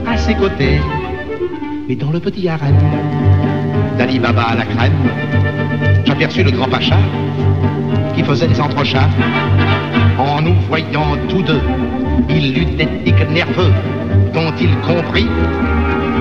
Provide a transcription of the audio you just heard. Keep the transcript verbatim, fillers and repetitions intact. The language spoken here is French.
à ses côtés. Mais dans le petit harem d'Ali Baba à la crème, j'aperçus le grand pacha qui faisait des entrechats. En nous voyant tous deux, il eut des tics nerveux dont il comprit